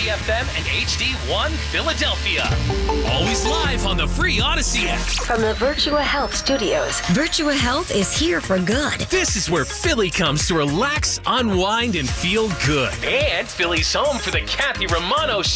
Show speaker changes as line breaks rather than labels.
Odyssey FM and HD1 Philadelphia.
Always live on the free Odyssey app.
From the Virtua Health Studios.
Virtua Health is here for good.
This is where Philly comes to relax, unwind, and feel good.
And Philly's home for the Kathy Romano